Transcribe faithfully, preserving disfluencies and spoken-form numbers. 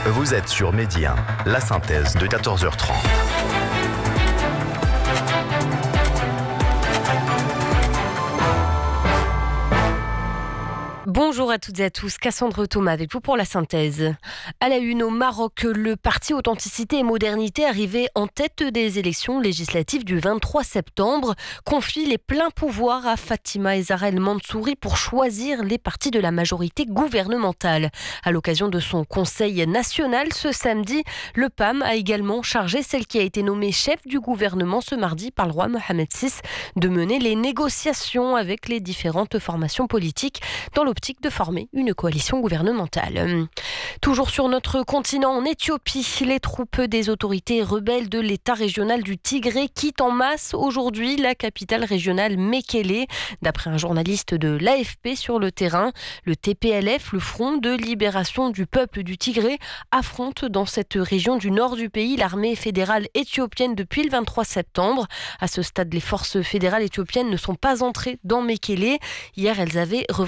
Vous êtes sur Midi un, la synthèse de quatorze heures trente. Bonjour à toutes et à tous, Cassandre Thomas avec vous pour la synthèse. À la une au Maroc, le parti Authenticité et Modernité, arrivé en tête des élections législatives du vingt-trois septembre, confie les pleins pouvoirs à Fatima et Zahra El Mansouri pour choisir les partis de la majorité gouvernementale. À l'occasion de son conseil national ce samedi, le P A M a également chargé celle qui a été nommée chef du gouvernement ce mardi par le roi Mohamed six de mener les négociations avec les différentes formations politiques dans l'optique de former une coalition gouvernementale. Toujours sur notre continent, en Éthiopie, les troupes des autorités rebelles de l'État régional du Tigré quittent en masse aujourd'hui la capitale régionale Mekele. D'après un journaliste de l'A F P sur le terrain, le T P L F, le Front de libération du peuple du Tigré, affronte dans cette région du nord du pays l'armée fédérale éthiopienne depuis le vingt-trois septembre. À ce stade, les forces fédérales éthiopiennes ne sont pas entrées dans Mekele. Hier, elles avaient